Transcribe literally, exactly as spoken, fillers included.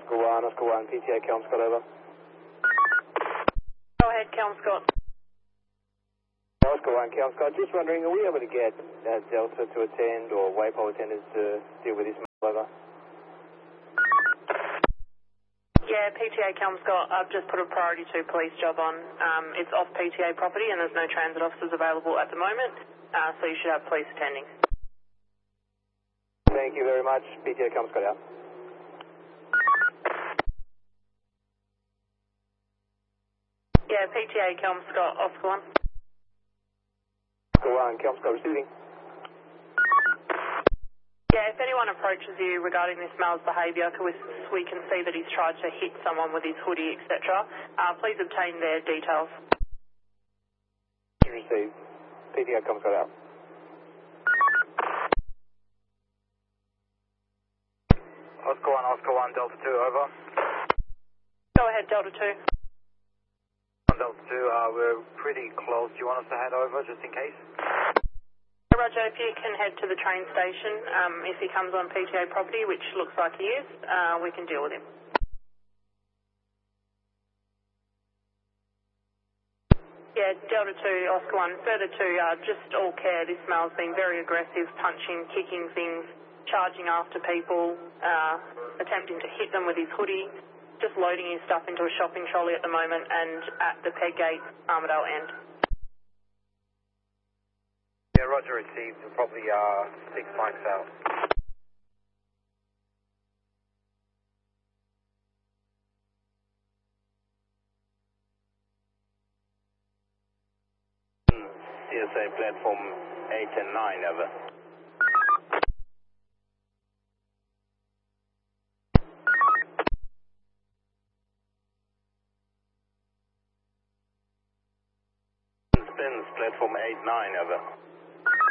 Oscar one, Oscar one, P T A Kelmscott, over. Go ahead, Kelmscott. Oscar one, Kelmscott, just wondering, are we able to get uh, Delta to attend or Waypole attendants to deal with this mail, over? Yeah, P T A Kelmscott, I've just put a priority two police job on. Um, it's off P T A property and there's no transit officers available at the moment, uh, so you should have police attending. Thank you very much. P T A Kelmscott out. Yeah, P T A Kelmscott, Oscar one. Oscar one, Kelmscott receiving. Yeah, if anyone approaches you regarding this male's behaviour, we, we can see that he's tried to hit someone with his hoodie, et cetera. Uh, please obtain their details. Received. P T A Kelmscott out. Oscar one, Oscar one, Delta two, over. Go ahead, Delta two. Delta two, uh, we're pretty close. Do you want us to head over just in case? Roger, if you can head to the train station, um, if he comes on P T A property, which looks like he is, uh, we can deal with him. Yeah, Delta two, Oscar one, further to uh, just all care, this male's been very aggressive, punching, kicking things, charging after people, uh, attempting to hit them with his hoodie, just loading his stuff into a shopping trolley at the moment and at the Peg Gate, Armidale end. Yeah, Roger received. We're probably uh, six mics out. C S A platform eight and nine, over. Spins platform eight nine, over.